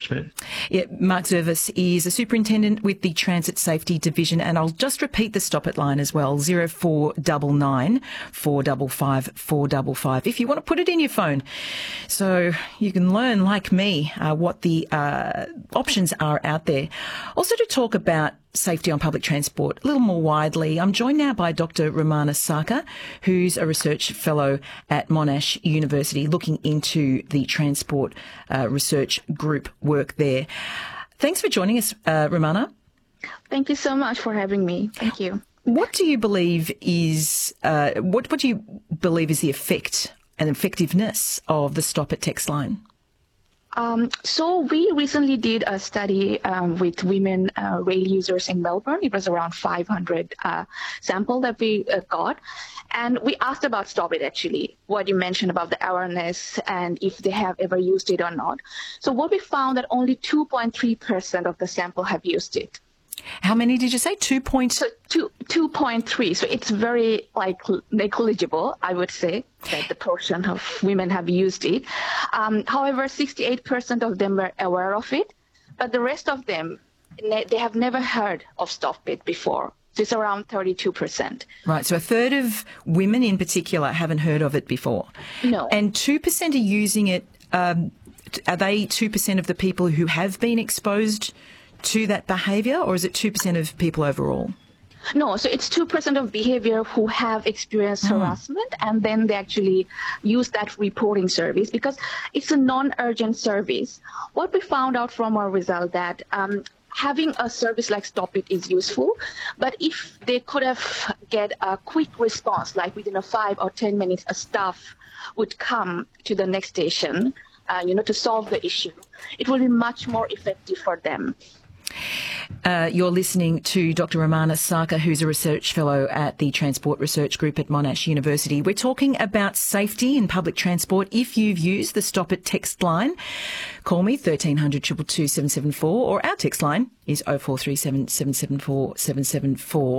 Fair. Yeah, Mark Zervis is a superintendent with the Transit Safety Division, and I'll just repeat the Stop It line as well, 0499 455 455, if you want to put it in your phone so you can learn, like me, what the options are out there. Also, to talk about safety on public transport a little more widely, I'm joined now by Dr. Rumana Sarkar, who's a research fellow at Monash University looking into the transport research group work there. Thanks for joining us, Rumana. Thank you so much for having me. Thank you. What do you believe is what do you believe is the effect and effectiveness of the Stop It text line? So we recently did a study with women rail users in Melbourne. It was around 500 sample that we got. And we asked about Stop It, actually, what you mentioned about the awareness and if they have ever used it or not. So what we found that only 2.3% of the sample have used it. How many did you say? 2.3. So it's very negligible, I would say, that the portion of women have used it. However, 68% of them were aware of it, but the rest of them, they have never heard of Stop It before. So it's around 32%. Right. So a third of women in particular haven't heard of it before. No. And 2% are using it. Are they 2% of the people who have been exposed to that behaviour, or is it 2% of people overall? No, so it's 2% of behavior who have experienced harassment, and then they actually use that reporting service because it's a non-urgent service. What we found out from our result that having a service like Stop It is useful, but if they could have get a quick response, like within a 5 or 10 minutes, a staff would come to the next station, to solve the issue, it will be much more effective for them. You're listening to Dr. Rumana Sarkar, who's a research fellow at the Transport Research Group at Monash University. We're talking about safety in public transport. If you've used the Stop It text line, call me 1300 222 774, or our text line is 0437 774 774.